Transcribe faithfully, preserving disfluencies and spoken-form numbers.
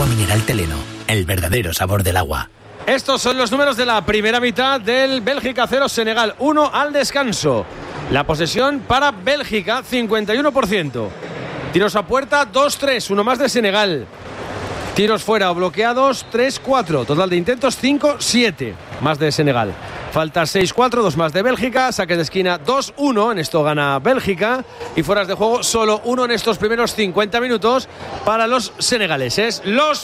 Agua mineral Teleno, el verdadero sabor del agua. Estos son los números de la primera mitad del Bélgica cero, Senegal uno al descanso. La posesión para Bélgica, cincuenta y uno por ciento. Tiros a puerta, dos tres, uno más de Senegal. Tiros fuera o bloqueados, tres cuatro. Total de intentos, cinco siete, más de Senegal. Falta seis cuatro, dos más de Bélgica. Saques de esquina, dos uno. En esto gana Bélgica. Y fueras de juego, solo uno en estos primeros cincuenta minutos para los senegaleses. Los